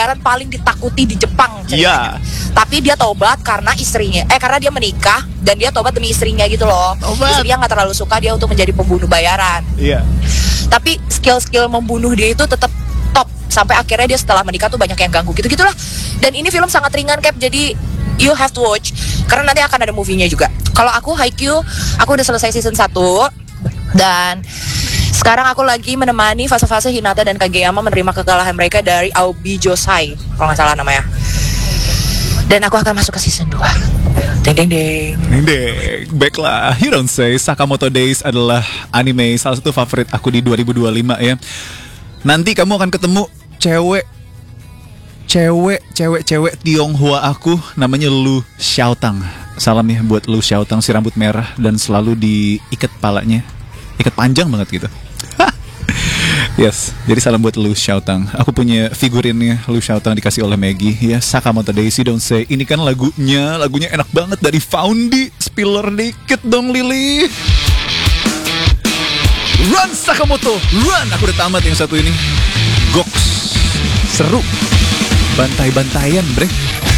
pembayaran paling ditakuti di Jepang ceritanya. Tapi dia tobat karena karena dia menikah dan dia tobat demi istrinya gitu loh. Istrinya nggak terlalu suka dia untuk menjadi pembunuh bayaran. Tapi skill membunuh dia itu tetap top. Sampai akhirnya dia setelah menikah tuh banyak yang ganggu gitu-gitulah. Dan ini film sangat ringan Cap, jadi you have to watch karena nanti akan ada movie-nya juga. Kalau aku Haikyuu, aku udah selesai season 1 dan sekarang aku lagi menemani fase-fase Hinata dan Kageyama menerima kekalahan mereka dari Aobi Josai, kalau nggak salah namanya. Dan aku akan masuk ke season 2. Deng deng deng. Baiklah, You Don't Say, Sakamoto Days adalah anime salah satu favorit aku di 2025 ya. Nanti kamu akan ketemu cewek Tionghoa aku, namanya Lu Xiaotang. Salam ya buat Lu Xiaotang, si rambut merah dan selalu diikat palanya, ikat panjang banget gitu. Yes, jadi salam buat Lu Xiaotang. Aku punya figurinnya Lu Xiaotang dikasih oleh Maggie. Ya, Sakamoto Days, You Don't Say. Ini kan lagunya enak banget dari Foundy. Spiller dikit dong Lily. Run Sakamoto, run. Aku udah tamat yang satu ini. Goks, seru. Bantai-bantaian bre.